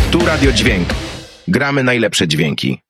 Tu Radio Dźwięk. Gramy najlepsze dźwięki.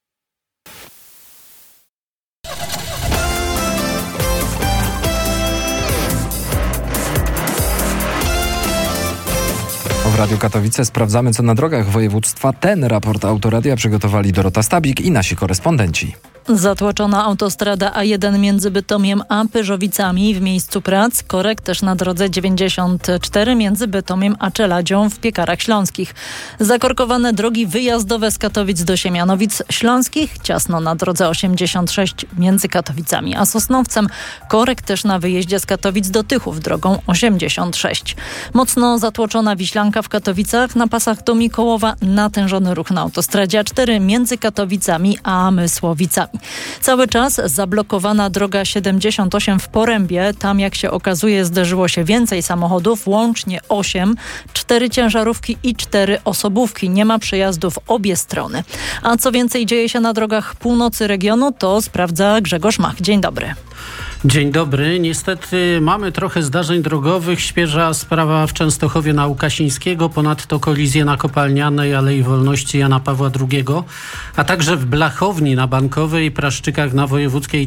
W Radiu Katowice sprawdzamy, co na drogach województwa. Ten raport Autoradia przygotowali Dorota Stabik i nasi korespondenci. Zatłoczona autostrada A1 między Bytomiem a Pyrzowicami w miejscu prac. Korek też na drodze 94 między Bytomiem a Czeladzią w Piekarach Śląskich. Zakorkowane drogi wyjazdowe z Katowic do Siemianowic Śląskich. Ciasno na drodze 86 między Katowicami a Sosnowcem. Korek też na wyjeździe z Katowic do Tychów drogą 86. Mocno zatłoczona Wiślanka w Katowicach. Na pasach do Mikołowa natężony ruch na autostradzie A4 między Katowicami a Mysłowicami. Cały czas zablokowana droga 78 w Porębie. Tam, jak się okazuje, zderzyło się więcej samochodów, łącznie 8, 4 ciężarówki i 4 osobówki. Nie ma przejazdów w obie strony. A co więcej dzieje się na drogach północy regionu, to sprawdza Grzegorz Mach. Dzień dobry. Dzień dobry. Niestety mamy trochę zdarzeń drogowych. Świeża sprawa w Częstochowie na Łukasińskiego, ponadto kolizje na Kopalnianej Alei Wolności Jana Pawła II, a także w Blachowni na Bankowej i Praszczykach na Wojewódzkiej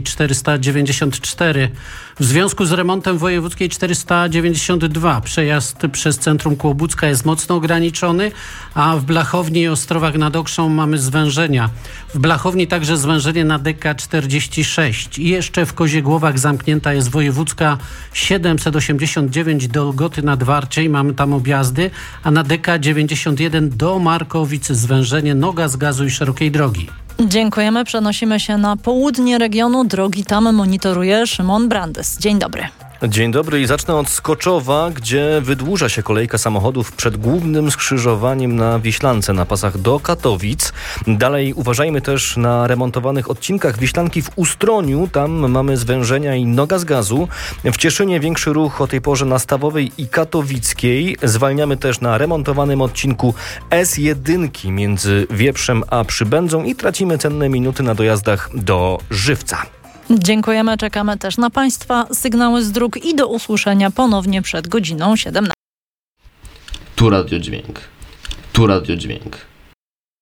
494. W związku z remontem Wojewódzkiej 492 przejazd przez centrum Kłobucka jest mocno ograniczony, a w Blachowni i Ostrowach nad Okrzą mamy zwężenia. W Blachowni także zwężenie na DK 46 i jeszcze w Koziegłowach zamknięta jest Wojewódzka 789 do Olgoty nad Warciej, mamy tam objazdy, a na DK 91 do Markowic zwężenie Noga z Gazu i Szerokiej Drogi. Dziękujemy. Przenosimy się na południe regionu. Drogi tam monitoruje Szymon Brandes. Dzień dobry. Dzień dobry i zacznę od Skoczowa, gdzie wydłuża się kolejka samochodów przed głównym skrzyżowaniem na Wiślance na pasach do Katowic. Dalej uważajmy też na remontowanych odcinkach Wiślanki w Ustroniu. Tam mamy zwężenia i Noga z Gazu. W Cieszynie większy ruch o tej porze na Stawowej i Katowickiej. Zwalniamy też na remontowanym odcinku S1 między Wieprzem a Przybędzą i tracimy cenne minuty na dojazdach do Żywca. Dziękujemy, czekamy też na Państwa sygnały z dróg i do usłyszenia ponownie przed godziną 17. Tu Radio Dźwięk. Tu Radio Dźwięk.